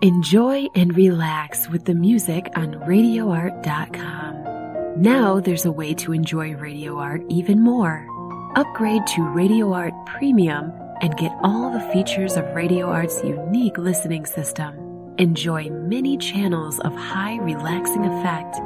Enjoy and relax with the music on RadioArt.com. Now there's a way to enjoy Radio Art even more. Upgrade to Radio Art Premium and get all the features of Radio Art's unique listening system. Enjoy many channels of high relaxing effect